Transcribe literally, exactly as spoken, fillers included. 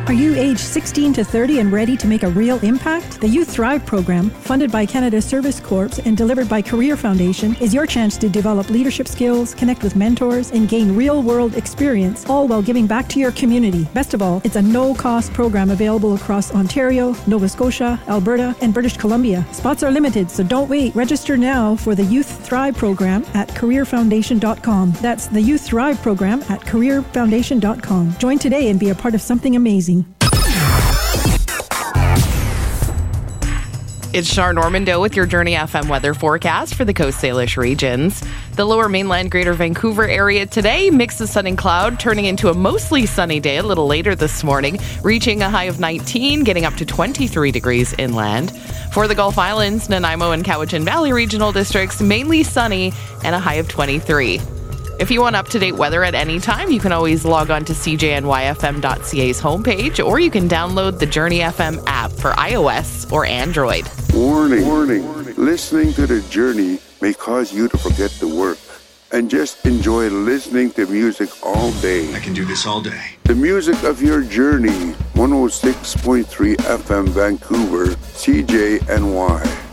Are you age sixteen to thirty and ready to make a real impact? The Youth Thrive program, funded by Canada Service Corps and delivered by Career Foundation, is your chance to develop leadership skills, connect with mentors, and gain real-world experience, all while giving back to your community. Best of all, it's a no-cost program available across Ontario, Nova Scotia, Alberta, and British Columbia. Spots are limited, so don't wait. Register now for the Youth Thrive program at career foundation dot com. That's the Youth Thrive program at career foundation dot com. Join today and be a part of something amazing. It's Char Normando with your Journey F M weather forecast for the Coast Salish regions. The lower mainland Greater Vancouver area today, mix of sun and cloud, turning into a mostly sunny day a little later this morning, reaching a high of nineteen, getting up to twenty-three degrees inland. For the Gulf Islands, Nanaimo and Cowichan Valley regional districts, mainly sunny and a high of twenty-three. If you want up-to-date weather at any time, you can always log on to c j n y f m dot c a's homepage, or you can download the Journey F M app for iOS or Android. Warning, warning. Listening to the Journey may cause you to forget the work and just enjoy listening to music all day. I can do this all day. The music of your journey, one oh six point three F M Vancouver, C J N Y.